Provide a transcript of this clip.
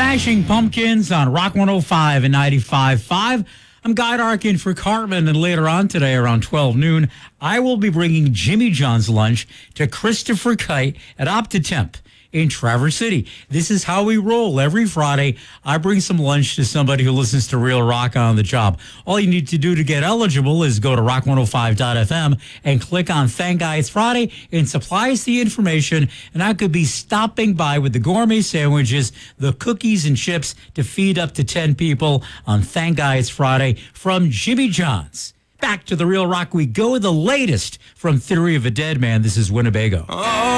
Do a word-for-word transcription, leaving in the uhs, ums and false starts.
Smashing Pumpkins on Rock one oh five and ninety-five point five. I'm Guy Darkin for Cartman, and later on today around twelve noon, I will be bringing Jimmy John's lunch to Christopher Kite at Optitemp in Traverse City. This is how we roll. Every Friday, I bring some lunch to somebody who listens to Real Rock on the job. All you need to do to get eligible is go to rock one oh five dot f m and click on Thank Guy It's Friday, and supply us the information, and I could be stopping by with the gourmet sandwiches, the cookies and chips to feed up to ten people on Thank Guy It's Friday from Jimmy John's. Back to the Real Rock we go, the latest from Theory of a Dead Man. This is Winnebago. Oh.